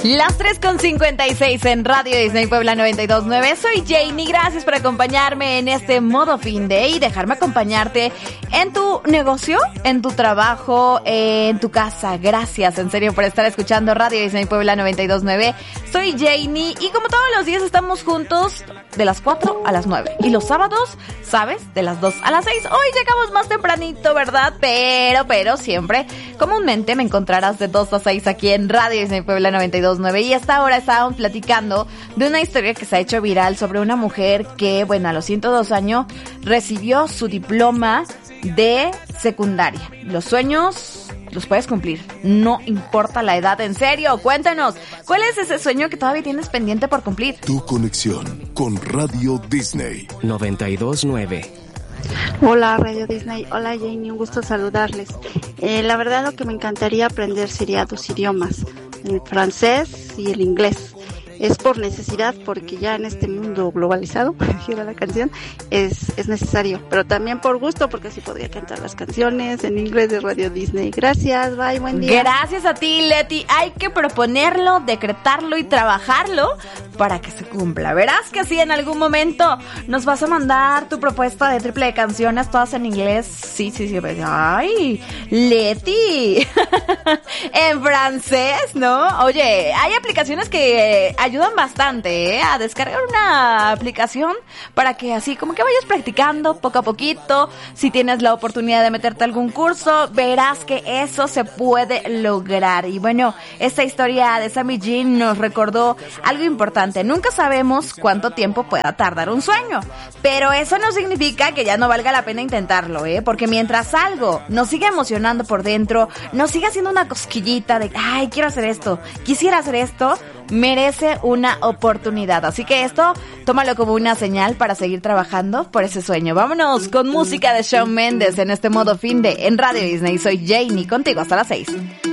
Las 3:56 en Radio Disney Puebla 92.9. Soy Janie, gracias por acompañarme en este modo fin de y dejarme acompañarte en tu negocio, en tu trabajo, en tu casa. Gracias, en serio, por estar escuchando Radio Disney Puebla 92.9. Soy Janie y como todos los días estamos juntos de las 4 a las 9. Y los sábados, ¿sabes? De las 2 a las 6. Hoy llegamos más tempranito, ¿verdad? Pero siempre, comúnmente me encontrarás de 2 a 6 aquí en Radio Disney Puebla 92.9. Y hasta ahora estábamos platicando de una historia que se ha hecho viral sobre una mujer que, bueno, a los 102 años recibió su diploma de secundaria. Los sueños los puedes cumplir, no importa la edad. En serio, cuéntanos, ¿cuál es ese sueño que todavía tienes pendiente por cumplir? Tu conexión con Radio Disney 92.9. Hola Radio Disney, hola Janie, un gusto saludarles. La verdad lo que me encantaría aprender sería 2 idiomas, el francés y el inglés. Es por necesidad, porque ya en este mundo globalizado, gira la canción, es necesario, pero también por gusto, porque así podría cantar las canciones en inglés de Radio Disney. Gracias, bye, buen día. Gracias a ti, Leti. Hay que proponerlo, decretarlo y trabajarlo para que se cumpla. Verás que sí, en algún momento nos vas a mandar tu propuesta de triple de canciones, todas en inglés. Sí. Ay, Leti. En francés, ¿no? Oye, hay aplicaciones que ayudan bastante, a descargar una aplicación para que así como que vayas practicando poco a poquito. Si tienes la oportunidad de meterte a algún curso, verás que eso se puede lograr. Y bueno, esta historia de Sammy Jean nos recordó algo importante. Nunca sabemos cuánto tiempo pueda tardar un sueño, pero eso no significa que ya no valga la pena intentarlo, porque mientras algo nos siga emocionando por dentro, nos siga haciendo una cosquillita de, ay, quiero hacer esto, quisiera hacer esto, merece una oportunidad. Así que esto, tómalo como una señal para seguir trabajando por ese sueño. Vámonos con música de Shawn Mendes en este modo fin de en Radio Disney. Soy Janie, contigo hasta las 6.